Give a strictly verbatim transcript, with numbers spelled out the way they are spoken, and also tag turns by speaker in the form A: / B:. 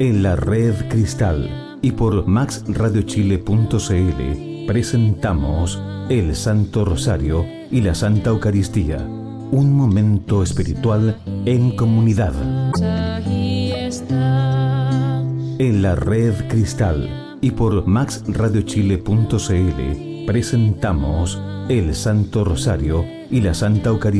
A: En la Red Cristal y por max radio chile punto c l presentamos el Santo Rosario y la Santa Eucaristía, un momento espiritual en comunidad. En la Red Cristal y por max radio chile punto c l presentamos el Santo Rosario y la Santa Eucaristía.